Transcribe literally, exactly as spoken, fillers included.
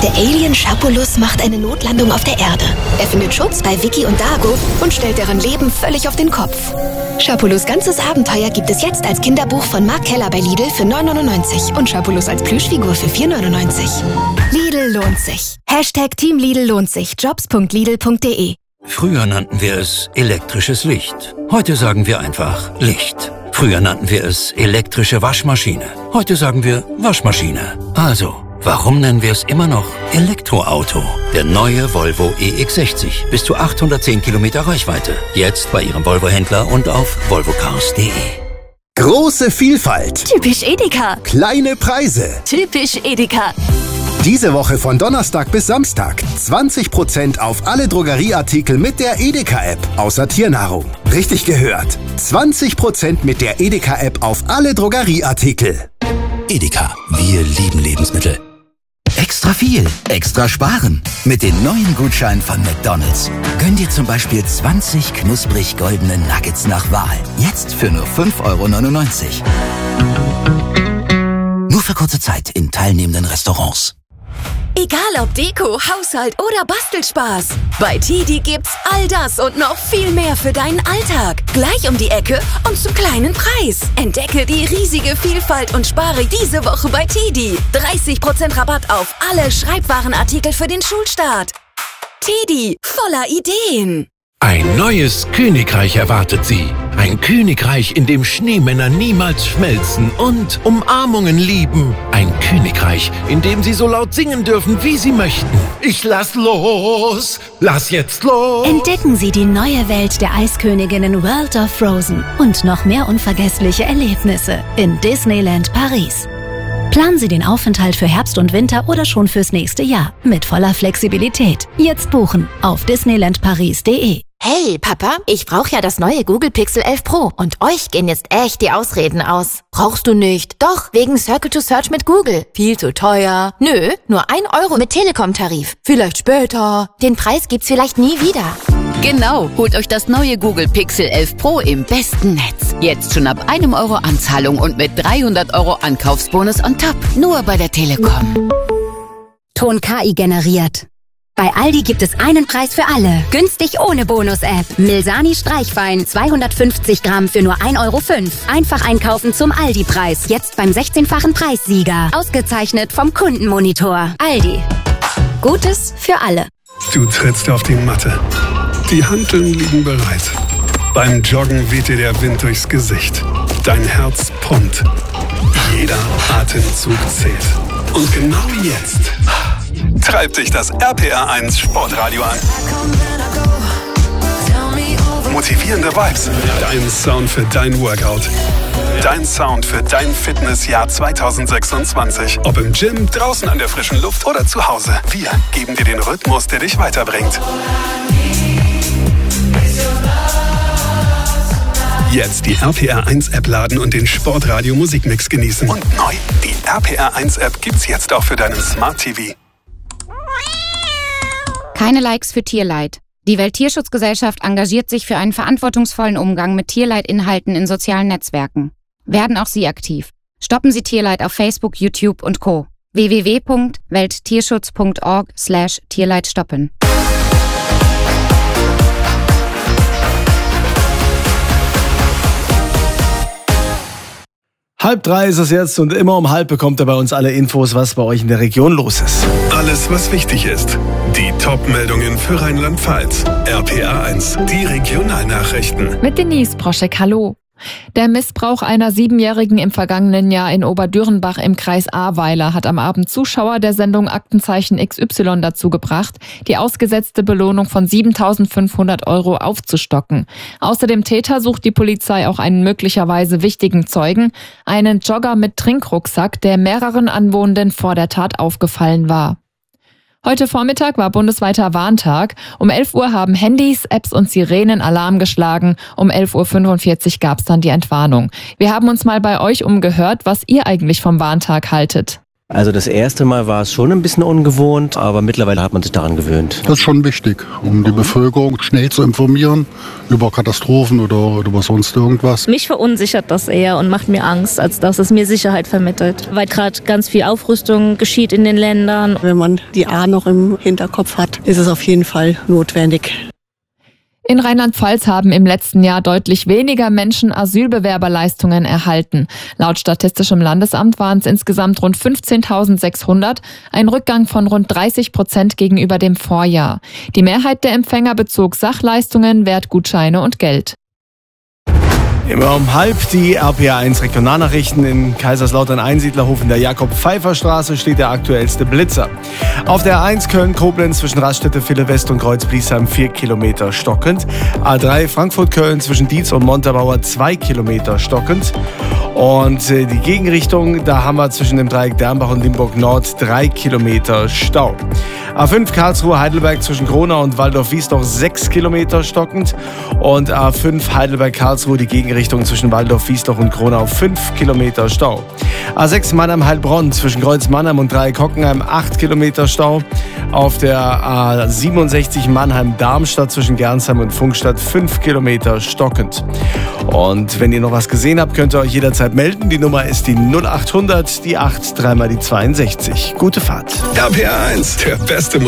Der Alien Schapulus macht eine Notlandung auf der Erde. Er findet Schutz bei Vicky und Dago und stellt deren Leben völlig auf den Kopf. Schapulus' ganzes Abenteuer gibt es jetzt als Kinderbuch von Mark Keller bei Lidl für neun neunundneunzig und Schapulus als Plüschfigur für vier neunundneunzig. Lidl lohnt sich. Hashtag Team Lidl lohnt sich. jobs punkt lidl punkt de. Früher nannten wir es elektrisches Licht. Heute sagen wir einfach Licht. Früher nannten wir es elektrische Waschmaschine. Heute sagen wir Waschmaschine. Also, warum nennen wir es immer noch Elektroauto? Der neue Volvo E X sechzig. Bis zu achthundertzehn Kilometer Reichweite. Jetzt bei Ihrem Volvo-Händler und auf volvo cars punkt de. Große Vielfalt. Typisch Edeka. Kleine Preise. Typisch Edeka. Diese Woche von Donnerstag bis Samstag zwanzig Prozent auf alle Drogerieartikel mit der Edeka-App, außer Tiernahrung. Richtig gehört. zwanzig Prozent mit der Edeka-App auf alle Drogerieartikel. Edeka, wir lieben Lebensmittel. Extra viel, extra sparen. Mit den neuen Gutscheinen von McDonald's. Gönn dir zum Beispiel zwanzig knusprig goldene Nuggets nach Wahl. Jetzt für nur fünf Euro neunundneunzig. Nur für kurze Zeit in teilnehmenden Restaurants. Egal ob Deko, Haushalt oder Bastelspaß. Bei Tidi gibt's all das und noch viel mehr für deinen Alltag. Gleich um die Ecke und zum kleinen Preis. Entdecke die riesige Vielfalt und spare diese Woche bei Tidi. dreißig Prozent Rabatt auf alle Schreibwarenartikel für den Schulstart. Tidi, voller Ideen. Ein neues Königreich erwartet Sie. Ein Königreich, in dem Schneemänner niemals schmelzen und Umarmungen lieben. Ein Königreich, in dem Sie so laut singen dürfen, wie Sie möchten. Ich lass los, lass jetzt los. Entdecken Sie die neue Welt der Eisköniginnen World of Frozen und noch mehr unvergessliche Erlebnisse in Disneyland Paris. Planen Sie den Aufenthalt für Herbst und Winter oder schon fürs nächste Jahr mit voller Flexibilität. Jetzt buchen auf disneyland paris punkt de. Hey, Papa, ich brauche ja das neue Google Pixel elf Pro und euch gehen jetzt echt die Ausreden aus. Brauchst du nicht? Doch, wegen Circle to Search mit Google. Viel zu teuer. Nö, nur ein Euro mit Telekom-Tarif. Vielleicht später. Den Preis gibt's vielleicht nie wieder. Genau, holt euch das neue Google Pixel elf Pro im besten Netz. Jetzt schon ab einem Euro Anzahlung und mit dreihundert Euro Ankaufsbonus on top. Nur bei der Telekom. Ton K I generiert. Bei Aldi gibt es einen Preis für alle. Günstig ohne Bonus-App. Milsani Streichwein zweihundertfünfzig Gramm für nur ein Euro fünf. Einfach einkaufen zum Aldi-Preis. Jetzt beim sechzehnfachen Preissieger. Ausgezeichnet vom Kundenmonitor. Aldi. Gutes für alle. Du trittst auf die Matte. Die Hanteln liegen bereit. Beim Joggen weht dir der Wind durchs Gesicht. Dein Herz pumpt. Jeder Atemzug zählt. Und genau jetzt treibt dich das R P R eins Sportradio an. Motivierende Vibes. Dein Sound für dein Workout. Dein Sound für dein Fitnessjahr zwanzig sechsundzwanzig. Ob im Gym, draußen an der frischen Luft oder zu Hause. Wir geben dir den Rhythmus, der dich weiterbringt. Jetzt die R P R eins App laden und den Sportradio Musikmix genießen. Und neu, die R P R eins App gibt's jetzt auch für deinen Smart T V. Keine Likes für Tierleid. Die Welttierschutzgesellschaft engagiert sich für einen verantwortungsvollen Umgang mit Tierleidinhalten in sozialen Netzwerken. Werden auch Sie aktiv. Stoppen Sie Tierleid auf Facebook, YouTube und Co. w w w punkt welttierschutz punkt org slash Tierleid stoppen. Halb drei ist es jetzt und immer um halb bekommt ihr bei uns alle Infos, was bei euch in der Region los ist. Alles, was wichtig ist. Die Top-Meldungen für Rheinland-Pfalz. R P R eins, die Regionalnachrichten. Mit Denise Broschek, hallo. Der Missbrauch einer Siebenjährigen im vergangenen Jahr in Oberdürrenbach im Kreis Ahrweiler hat am Abend Zuschauer der Sendung Aktenzeichen X Y dazu gebracht, die ausgesetzte Belohnung von siebentausendfünfhundert Euro aufzustocken. Außer dem Täter sucht die Polizei auch einen möglicherweise wichtigen Zeugen, einen Jogger mit Trinkrucksack, der mehreren Anwohnenden vor der Tat aufgefallen war. Heute Vormittag war bundesweiter Warntag. Um elf Uhr haben Handys, Apps und Sirenen Alarm geschlagen. Um elf Uhr fünfundvierzig gab es dann die Entwarnung. Wir haben uns mal bei euch umgehört, was ihr eigentlich vom Warntag haltet. Also das erste Mal war es schon ein bisschen ungewohnt, aber mittlerweile hat man sich daran gewöhnt. Das ist schon wichtig, um die Bevölkerung schnell zu informieren über Katastrophen oder über sonst irgendwas. Mich verunsichert das eher und macht mir Angst, als dass es mir Sicherheit vermittelt. Weil gerade ganz viel Aufrüstung geschieht in den Ländern. Wenn man die A noch im Hinterkopf hat, ist es auf jeden Fall notwendig. In Rheinland-Pfalz haben im letzten Jahr deutlich weniger Menschen Asylbewerberleistungen erhalten. Laut Statistischem Landesamt waren es insgesamt rund fünfzehntausendsechshundert, ein Rückgang von rund dreißig Prozent gegenüber dem Vorjahr. Die Mehrheit der Empfänger bezog Sachleistungen, Wertgutscheine und Geld. Immer um halb die R P A eins Regionalnachrichten. In Kaiserslautern-Einsiedlerhof in der Jakob-Pfeiffer-Straße steht der aktuellste Blitzer. Auf der A eins Köln-Koblenz zwischen Raststätte Ville-West und Kreuz-Bliesheim vier Kilometer stockend. A drei Frankfurt-Köln zwischen Dietz und Montabaur zwei Kilometer stockend. Und die Gegenrichtung, da haben wir zwischen dem Dreieck Dernbach und Limburg Nord drei Kilometer Stau. A fünf Karlsruhe-Heidelberg zwischen Gronau und Waldorf-Wiesloch sechs Kilometer stockend. Und A fünf Heidelberg-Karlsruhe, die Gegenrichtung zwischen Waldorf-Wiesloch und Gronau fünf Kilometer Stau. A sechs Mannheim-Heilbronn zwischen Kreuz-Mannheim und Dreieck Hockenheim acht Kilometer Stau. Auf der A siebenundsechzig Mannheim-Darmstadt zwischen Gernsheim und Funkstadt fünf Kilometer stockend. Und wenn ihr noch was gesehen habt, könnt ihr euch jederzeit melden. Die Nummer ist die null achthundert, die acht, dreimal die zweiundsechzig. Gute Fahrt. R P A eins, der beste